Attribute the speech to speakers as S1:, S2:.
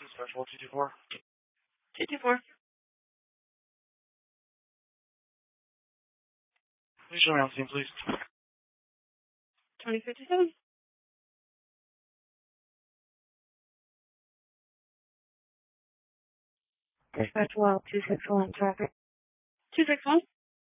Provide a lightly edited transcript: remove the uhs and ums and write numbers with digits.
S1: Special 224.
S2: 224.
S1: Please show me on scene, please.
S2: 2057.
S3: Dispatch well, 261 traffic.
S2: 261.